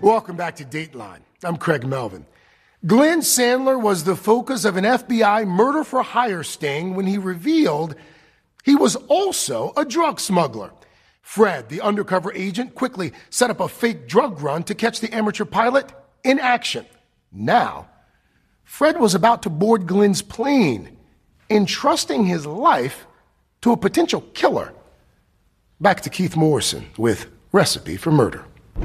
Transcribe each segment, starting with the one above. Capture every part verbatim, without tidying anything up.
Welcome back to Dateline. I'm Craig Melvin. Glenn Sandler was the focus of an F B I murder-for-hire sting when he revealed he was also a drug smuggler. Fred, the undercover agent, quickly set up a fake drug run to catch the amateur pilot in action. Now, Fred was about to board Glenn's plane, entrusting his life to a potential killer. Back to Keith Morrison with Recipe for Murder.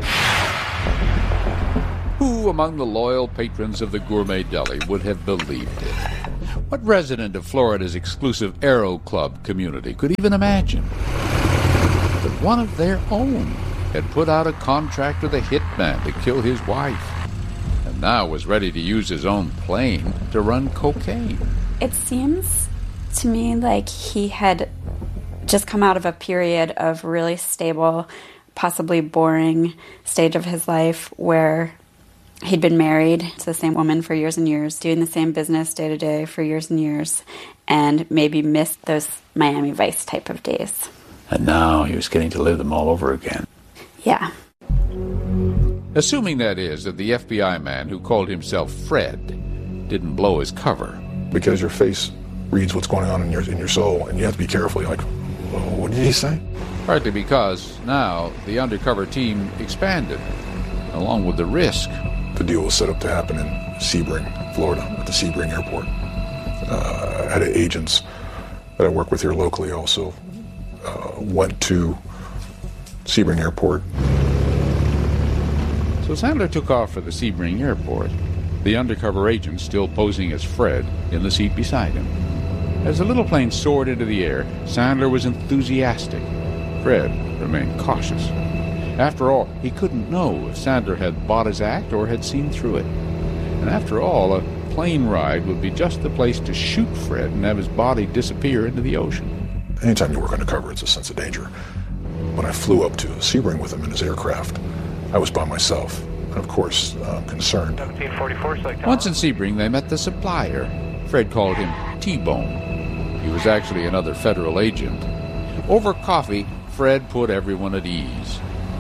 Who among the loyal patrons of the Gourmet Deli would have believed it? What resident of Florida's exclusive Aero Club community could even imagine that one of their own had put out a contract with a hitman to kill his wife, and now was ready to use his own plane to run cocaine? It seems to me like he had just come out of a period of really stable, possibly boring stage of his life where he'd been married to the same woman for years and years, doing the same business day to day for years and years, and maybe missed those Miami Vice type of days. And now he was getting to live them all over again. Yeah. Assuming, that is, that the F B I man who called himself Fred didn't blow his cover. Because your face reads what's going on in your in your soul, and you have to be careful. You're like, well, what did he say? Partly because now the undercover team expanded, along with the risk. The deal was set up to happen in Sebring, Florida, at the Sebring Airport. Uh, I had agents that I work with here locally also uh, went to Sebring Airport. So Sandler took off for the Sebring Airport, the undercover agent still posing as Fred in the seat beside him. As the little plane soared into the air, Sandler was enthusiastic. Fred remained cautious. After all, he couldn't know if Sandler had bought his act or had seen through it. And after all, a plane ride would be just the place to shoot Fred and have his body disappear into the ocean. Anytime you work undercover, it's a sense of danger. When I flew up to Sebring with him in his aircraft, I was by myself. And of course, I'm concerned. seventeen forty-four, Once in Sebring, they met the supplier. Fred called him T-Bone. He was actually another federal agent. Over coffee, Fred put everyone at ease.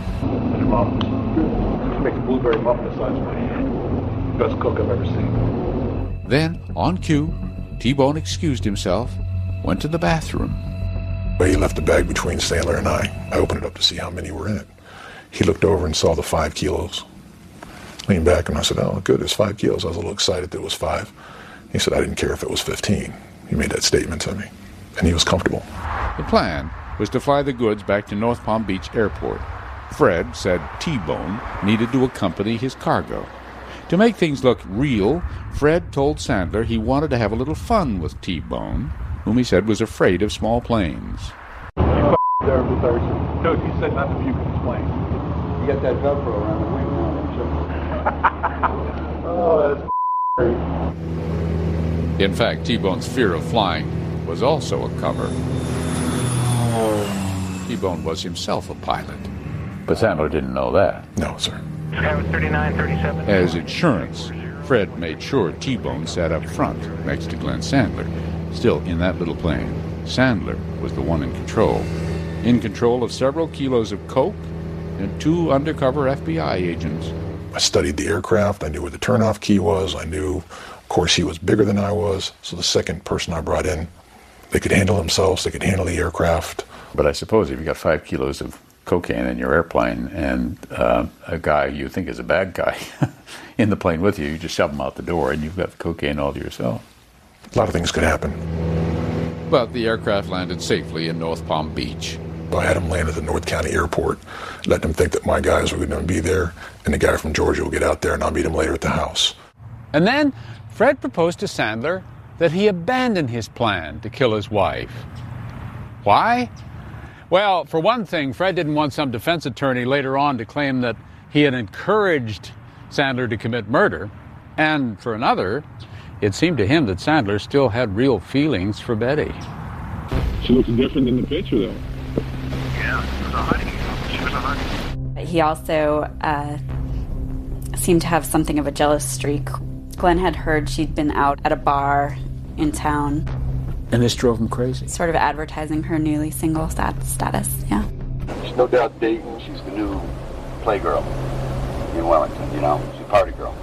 Make a blueberry muffin the size of my hand. Best cook I've ever seen. Then, on cue, T-Bone excused himself, went to the bathroom. He left the bag between Sandler and I. I opened it up to see how many were in it. He looked over and saw the five kilos. Leaned back and I said, oh, good, it's five kilos. I was a little excited that it was five. He said, I didn't care if it was fifteen. He made that statement to me, and he was comfortable. The plan was to fly the goods back to North Palm Beach Airport. Fred said T-Bone needed to accompany his cargo. To make things look real, Fred told Sandler he wanted to have a little fun with T-Bone, whom he said was afraid of small planes. You f***ed there for Thursday. No, you said nothing you can explain. You got that Velcro around the wing now, don't you? Oh, that's great. In fact, T-Bone's fear of flying was also a cover. T-Bone was himself a pilot. But Sandler didn't know that. No, sir. Sky was thirty-nine thirty-seven. As insurance, Fred made sure T-Bone sat up front next to Glenn Sandler. Still, in that little plane, Sandler was the one in control. In control of several kilos of coke and two undercover F B I agents. I studied the aircraft. I knew where the turnoff key was. I knew, of course, he was bigger than I was. So the second person I brought in, they could handle themselves. They could handle the aircraft. But I suppose if you got five kilos of cocaine in your airplane and uh, a guy you think is a bad guy in the plane with you, you just shove him out the door and you've got the cocaine all to yourself. A lot of things could happen. But the aircraft landed safely in North Palm Beach. I had him land at the North County Airport, let them think that my guys were going to be there, and the guy from Georgia will get out there, and I'll meet him later at the house. And then Fred proposed to Sandler that he abandon his plan to kill his wife. Why? Well, for one thing, Fred didn't want some defense attorney later on to claim that he had encouraged Sandler to commit murder. And for another, it seemed to him that Sandler still had real feelings for Betty. She looks different in the picture, though. Yeah, she was a honey. She was a honey. He also uh, seemed to have something of a jealous streak. Glenn had heard she'd been out at a bar in town. And this drove him crazy. Sort of advertising her newly single stat- status, yeah. She's no doubt dating. She's the new playgirl. in Wellington, you know. She's a party girl.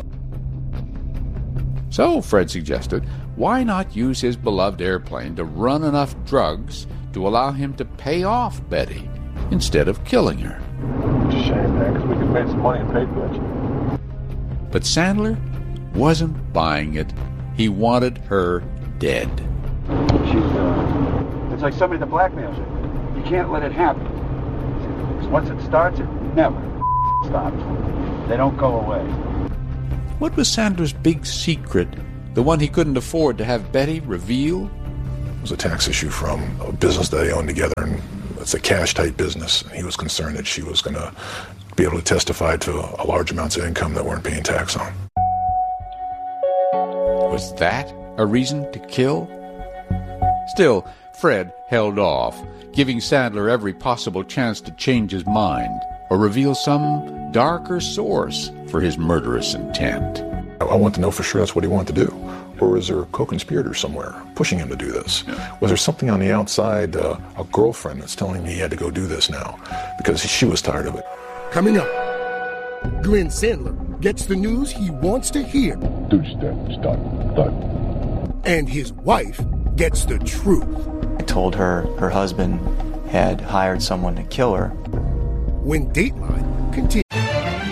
So, Fred suggested, why not use his beloved airplane to run enough drugs to allow him to pay off Betty instead of killing her? It's a shame, man, because we could make some money and pay for it. But Sandler wasn't buying it. He wanted her dead. She's, uh, it's like somebody that blackmails you. You can't let it happen. Because once it starts, it never stops. They don't go away. What was Sandler's big secret, the one he couldn't afford to have Betty reveal? It was a tax issue from a business that they owned together, and it's a cash-type business. And he was concerned that she was going to be able to testify to a large amounts of income that weren't paying tax on. Was that a reason to kill? Still, Fred held off, giving Sandler every possible chance to change his mind or reveal some darker source for his murderous intent. I want to know for sure that's what he wanted to do. Or is there a co-conspirator somewhere pushing him to do this? Was there something on the outside, uh, a girlfriend that's telling him he had to go do this now because she was tired of it? Coming up, Glenn Sandler gets the news he wants to hear. Dude's dead. It's done. Done. And his wife gets the truth. I told her her husband had hired someone to kill her. When Dateline continues.